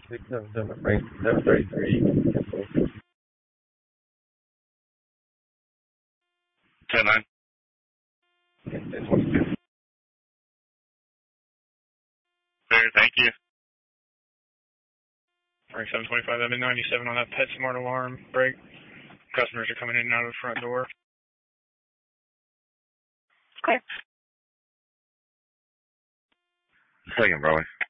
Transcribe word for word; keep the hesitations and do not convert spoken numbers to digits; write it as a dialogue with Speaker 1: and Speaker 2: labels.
Speaker 1: six seven seven, Frank, seven thirty-three.
Speaker 2: ten nine.
Speaker 1: ten twenty-two.
Speaker 2: Very, thank you.
Speaker 3: Frank seven twenty-five, M ninety-seven on that PetSmart alarm break. Customers are coming in and out of the front door.
Speaker 2: Clear. Second, Broadway.